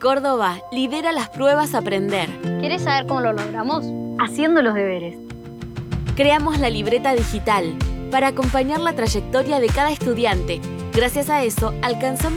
Córdoba lidera las pruebas Aprender. ¿Quieres saber cómo lo logramos? Haciendo los deberes. Creamos la libreta digital para acompañar la trayectoria de cada estudiante. Gracias a eso, alcanzamos